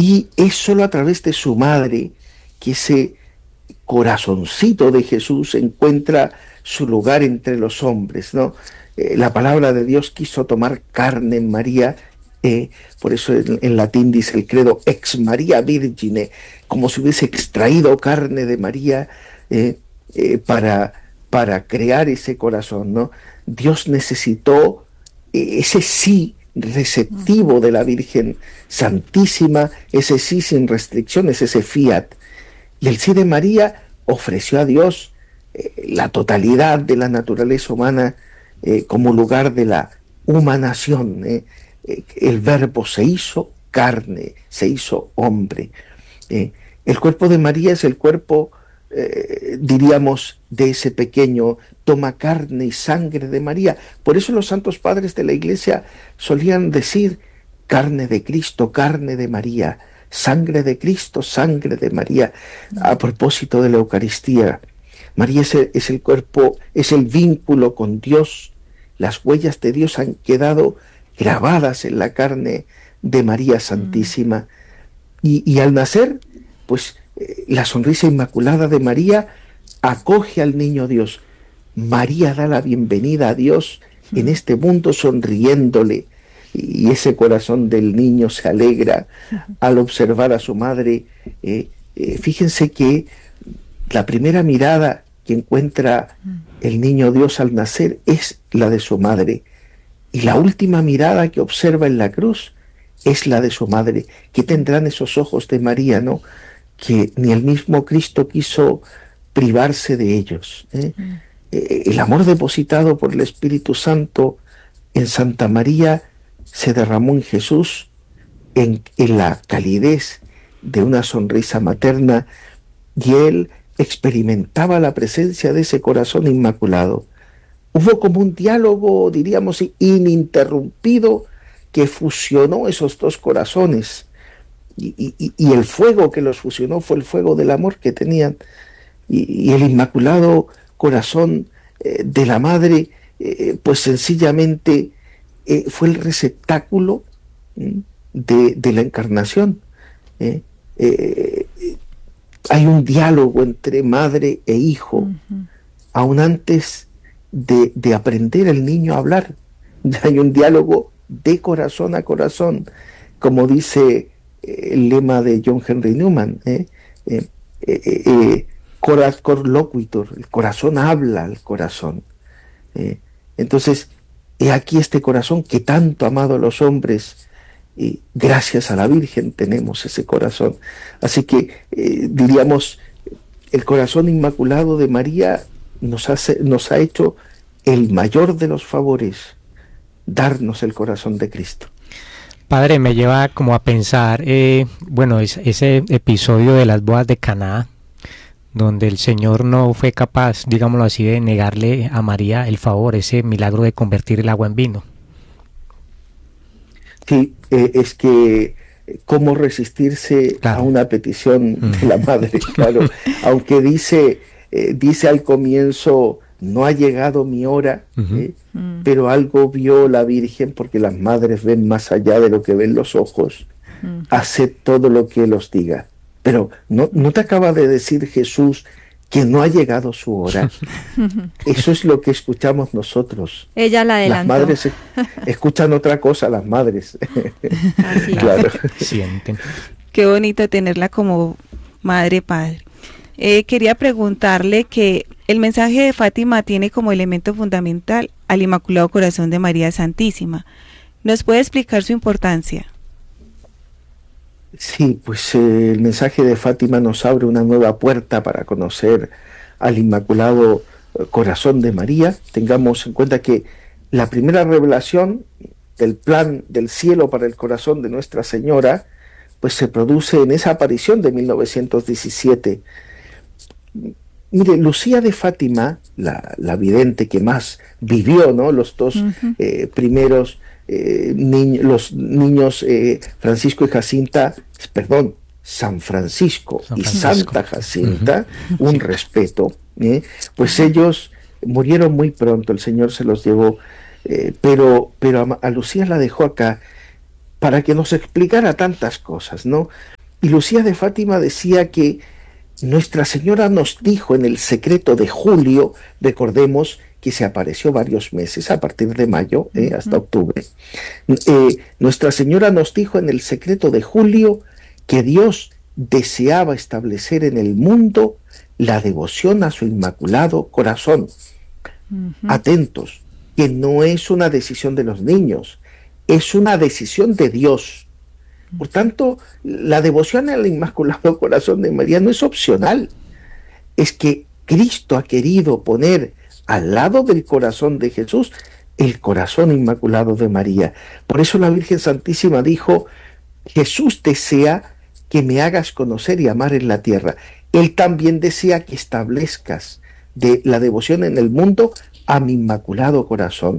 Y es solo a través de su madre que ese corazoncito de Jesús encuentra su lugar entre los hombres, ¿no? La palabra de Dios quiso tomar carne en María, por eso en latín dice el credo ex Maria Virgine, como si hubiese extraído carne de María para crear ese corazón, ¿no? Dios necesitó ese sí receptivo de la Virgen Santísima, ese sí sin restricciones, ese fiat. Y el sí de María ofreció a Dios la totalidad de la naturaleza humana como lugar de la humanación. El verbo se hizo carne, se hizo hombre. El cuerpo de María es el cuerpo, diríamos, de ese pequeño, toma carne y sangre de María. Por eso los santos padres de la Iglesia solían decir carne de Cristo, carne de María, sangre de Cristo, sangre de María, a propósito de la Eucaristía. María es el cuerpo, es el vínculo con Dios. Las huellas de Dios han quedado grabadas en la carne de María Santísima. Y al nacer, pues la sonrisa inmaculada de María acoge al niño Dios. María da la bienvenida a Dios en este mundo sonriéndole. Y ese corazón del niño se alegra al observar a su madre. Fíjense que la primera mirada que encuentra el niño Dios al nacer es la de su madre. Y la última mirada que observa en la cruz es la de su madre. ¿Qué tendrán esos ojos de María, no? Que ni el mismo Cristo quiso privarse de ellos. El amor depositado por el Espíritu Santo en Santa María se derramó en Jesús en la calidez de una sonrisa materna, y él experimentaba la presencia de ese corazón inmaculado. Hubo como un diálogo, diríamos, ininterrumpido que fusionó esos dos corazones, y el fuego que los fusionó fue el fuego del amor que tenían, y el inmaculado corazón de la madre, pues sencillamente fue el receptáculo de la encarnación. Hay un diálogo entre madre e hijo, aún antes de aprender el niño a hablar. Hay un diálogo de corazón a corazón, como dice el lema de John Henry Newman, coras cor loquitur, el corazón habla al corazón. Entonces, he aquí este corazón que tanto ha amado a los hombres, y gracias a la Virgen tenemos ese corazón. Así que diríamos, el corazón inmaculado de María nos ha hecho el mayor de los favores, darnos el corazón de Cristo. Padre, me lleva como a pensar, ese episodio de las bodas de Caná, donde el Señor no fue capaz, digámoslo así, de negarle a María el favor, ese milagro de convertir el agua en vino. Sí, es que cómo resistirse a una petición de la madre, claro, aunque dice al comienzo, no ha llegado mi hora, pero algo vio la Virgen, porque las madres ven más allá de lo que ven los ojos. Haced todo lo que Él os diga. Pero no te acaba de decir Jesús que no ha llegado su hora. Eso es lo que escuchamos nosotros. Ella la adelantó. Las madres escuchan otra cosa, las madres. Así es. Claro. Sienten. Qué bonito tenerla como madre, padre. Quería preguntarle que el mensaje de Fátima tiene como elemento fundamental al Inmaculado Corazón de María Santísima. ¿Nos puede explicar su importancia? Sí, pues el mensaje de Fátima nos abre una nueva puerta para conocer al Inmaculado Corazón de María. Tengamos en cuenta que la primera revelación del plan del cielo para el corazón de Nuestra Señora, pues se produce en esa aparición de 1917. Mire, Lucía de Fátima, la vidente que más vivió, ¿no? Los dos primeros los niños Francisco y Jacinta, San Francisco y Santa Jacinta, un respeto, pues ellos murieron muy pronto, el Señor se los llevó, pero a Lucía la dejó acá para que nos explicara tantas cosas, ¿no? Y Lucía de Fátima decía que Nuestra Señora nos dijo en el secreto de julio, recordemos que se apareció varios meses, a partir de mayo hasta octubre. Nuestra Señora nos dijo en el secreto de julio que Dios deseaba establecer en el mundo la devoción a su Inmaculado Corazón. Atentos, que no es una decisión de los niños, es una decisión de Dios. Por tanto, la devoción al Inmaculado Corazón de María no es opcional, es que Cristo ha querido poner al lado del corazón de Jesús el corazón inmaculado de María. Por eso la Virgen Santísima dijo: Jesús desea que me hagas conocer y amar en la tierra. Él también desea que establezcas de la devoción en el mundo a mi Inmaculado Corazón.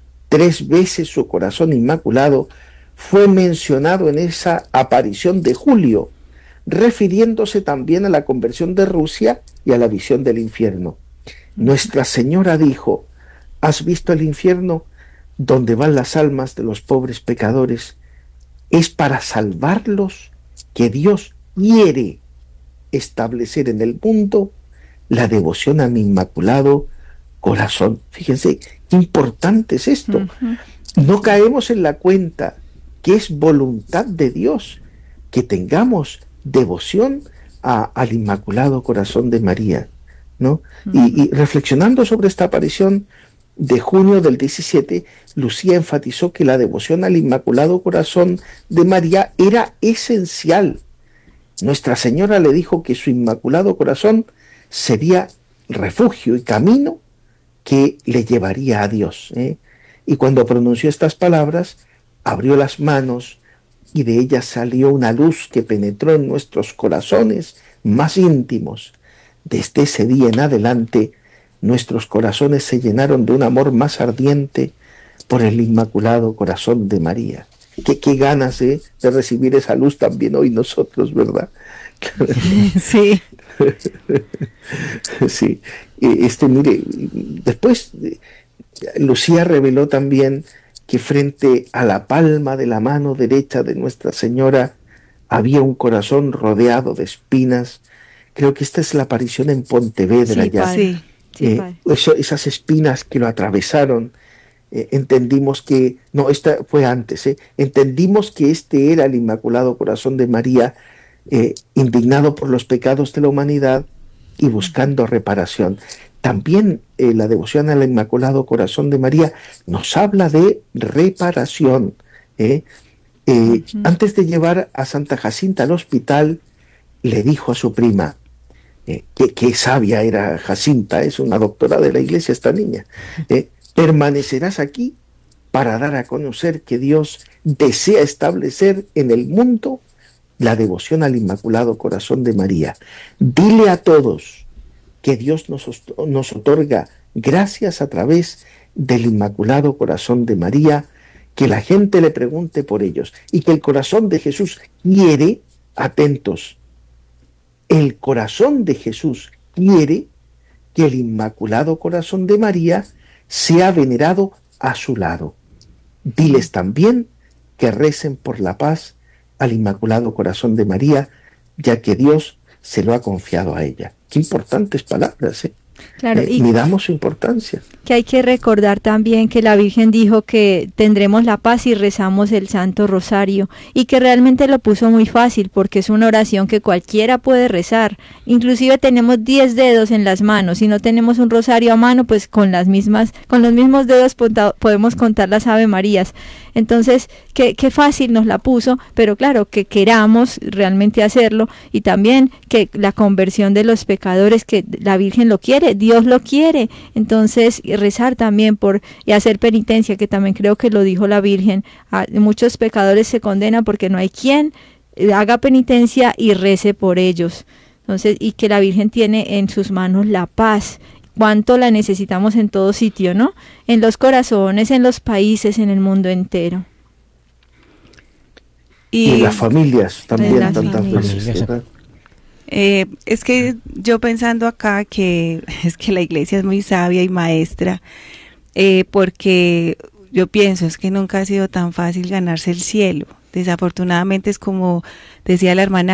3 veces su corazón inmaculado fue mencionado en esa aparición de julio, refiriéndose también a la conversión de Rusia y a la visión del infierno. Nuestra Señora dijo: ¿has visto el infierno donde van las almas de los pobres pecadores? Es para salvarlos que Dios quiere establecer en el mundo la devoción a mi Inmaculado Corazón. Fíjense qué importante es esto. No caemos en la cuenta que es voluntad de Dios que tengamos devoción al Inmaculado Corazón de María, ¿no? Y reflexionando sobre esta aparición de junio del 17, Lucía enfatizó que la devoción al Inmaculado Corazón de María era esencial. Nuestra Señora le dijo que su Inmaculado Corazón sería refugio y camino que le llevaría a Dios, Y cuando pronunció estas palabras, abrió las manos y de ellas salió una luz que penetró en nuestros corazones más íntimos. Desde ese día en adelante, nuestros corazones se llenaron de un amor más ardiente por el Inmaculado Corazón de María. Qué ganas de recibir esa luz también hoy nosotros, ¿verdad? Sí. Sí. Mire, después Lucía reveló también que frente a la palma de la mano derecha de Nuestra Señora había un corazón rodeado de espinas. Creo que esta es la aparición en Pontevedra, Sí, ya. padre. Sí, padre. Esas espinas que lo atravesaron, entendimos que, no, esta fue antes, entendimos que este era el Inmaculado Corazón de María, indignado por los pecados de la humanidad y buscando reparación. También la devoción al Inmaculado Corazón de María nos habla de reparación. Antes de llevar a Santa Jacinta al hospital, le dijo a su prima, que sabia era Jacinta, es una doctora de la Iglesia esta niña, permanecerás aquí para dar a conocer que Dios desea establecer en el mundo la devoción al Inmaculado Corazón de María. Dile a todos que Dios nos otorga gracias a través del Inmaculado Corazón de María, que la gente le pregunte por ellos y que el corazón de Jesús quiere, atentos, el corazón de Jesús quiere que el Inmaculado Corazón de María sea venerado a su lado. Diles también que recen por la paz al Inmaculado Corazón de María, ya que Dios se lo ha confiado a ella. Qué importantes palabras, Claro, y le damos su importancia. que hay que recordar también que la Virgen dijo que tendremos la paz si rezamos el Santo Rosario, y que realmente lo puso muy fácil porque es una oración que cualquiera puede rezar. Inclusive tenemos 10 dedos en las manos. Si no tenemos un rosario a mano, pues con los mismos dedos podemos contar las Ave Marías. Entonces, qué fácil nos la puso, pero claro, que queramos realmente hacerlo, y también que la conversión de los pecadores, que la Virgen lo quiere, Dios lo quiere. Entonces, rezar también y hacer penitencia, que también creo que lo dijo la Virgen. Muchos pecadores se condenan porque no hay quien haga penitencia y rece por ellos. Entonces, y que la Virgen tiene en sus manos la paz. Cuánto la necesitamos en todo sitio, ¿no? En los corazones, en los países, en el mundo entero. Y en las familias también, las tantas familias. veces, ¿verdad? Es que yo pensando acá que es que la iglesia es muy sabia y maestra, porque yo pienso, es que nunca ha sido tan fácil ganarse el cielo. Desafortunadamente es como decía la hermana